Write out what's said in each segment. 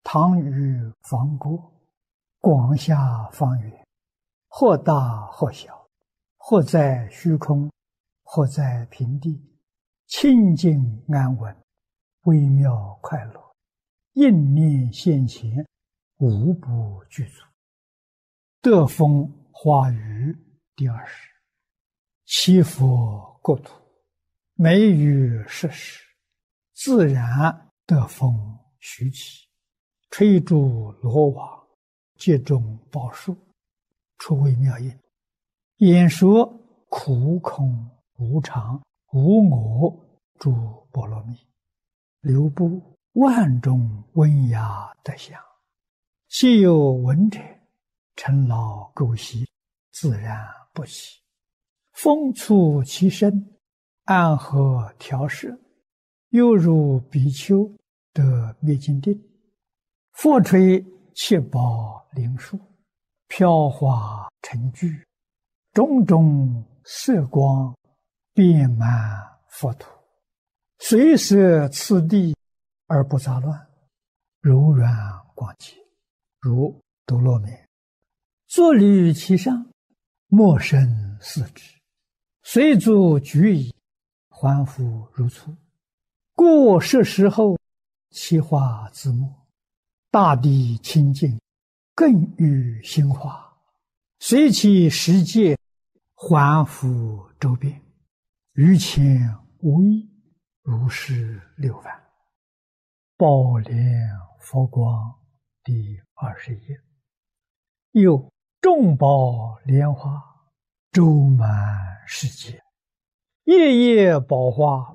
唐于方国，广下方圆，或大或小，或在虚空，或在平地，清净安稳，微妙快乐，应念现前，无不具足。德风化语第20。七佛国土，美于世事，自然德风徐起，吹诸罗网，接种宝树，出微妙音，演说苦空无常无我诸波罗蜜，流布万种温雅德相，既有闻者，尘劳垢习，自然不起。风促其身，安和调摄，犹如比丘得灭尽定。佛吹七宝灵树，飘华成聚，种种色光遍满佛土，随摄次第而不杂乱，柔软广洁，如多罗蜜。坐立其上，莫生四肢，随足举矣，还复如初。过世时后，其化自没，大地清净，更愈兴化，随其世界，还复周遍，于前无异，如是六番。宝莲佛光第20页。又众宝莲花，周满世界，夜夜宝花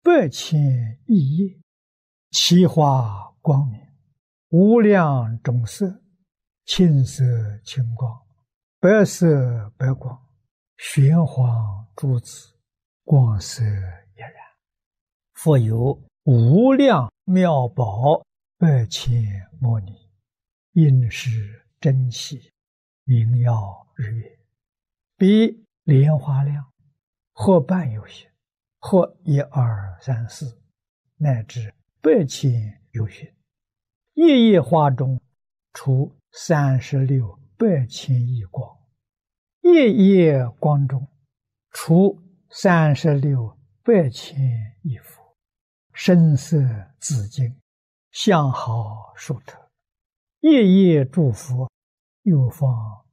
8,000亿叶，其花光明，无量种色，青色青光，白色白光，玄黄珠子，光色一然。复有无量妙宝8,000摩尼，应是珍稀，明耀日月，比莲花量，或半有形，或1、2、3、4，乃至8,000有形。夜夜花中出36 8,000亿光，夜夜光中出36 8,000亿佛，声色自净，相好殊特。夜夜诸佛，又放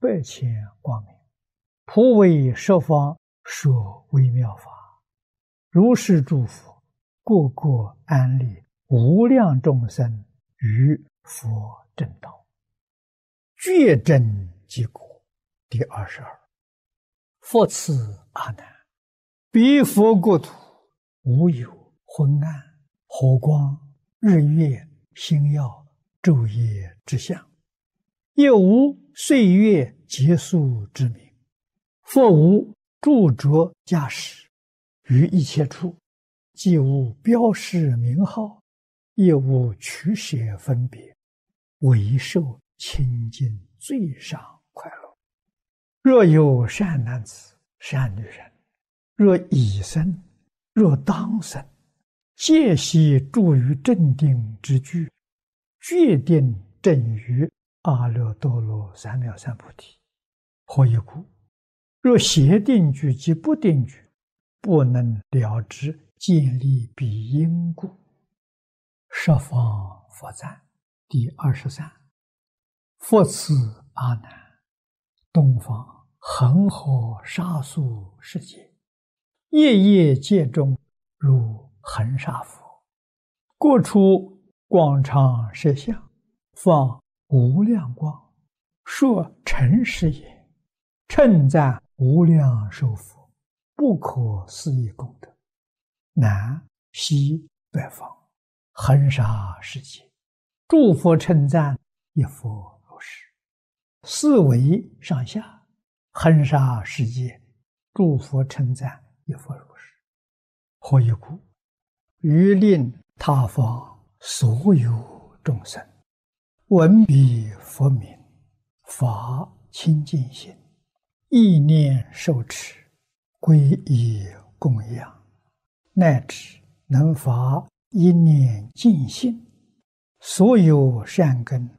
8,000光明，普为十方说微妙法。如是诸佛，个个安立无量众生于佛正道，觉真即果第22。复次阿难，彼佛国土，无有昏暗、火光、日月、星耀、昼夜之相，也无岁月结束之名。复无著着驾驶，于一切处，既无标示名号，也无取舍分别，唯受清净最上快乐。若有善男子、善女人，若已生，若当生，皆悉住于正定之具，决定正于阿耨多罗三藐三菩提。何以故？若邪定具及不定具，不能了知建立彼因故。十方佛赞第23。复次阿难，东方恒河沙数世界，夜夜界中如恒沙佛，各处广长舌相，放无量光，说诚实也，称赞无量寿佛，不可思议功德。南西北方恒沙世界，诸佛称赞一佛如是。四维上下恒沙世界，诸佛称赞一佛如是。何以故？于令他方所有众生闻彼佛名，发清净心，意念受持，皈依供养，乃至能发一念净信， 所有善根